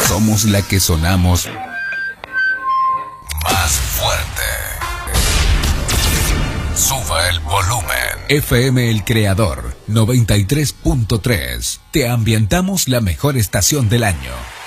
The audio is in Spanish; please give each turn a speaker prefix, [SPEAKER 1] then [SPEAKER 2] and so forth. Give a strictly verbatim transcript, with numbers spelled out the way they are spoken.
[SPEAKER 1] Somos la que sonamos más fuerte. Suba el volumen. F M El Creador noventa y tres punto tres. Te ambientamos la mejor estación del año.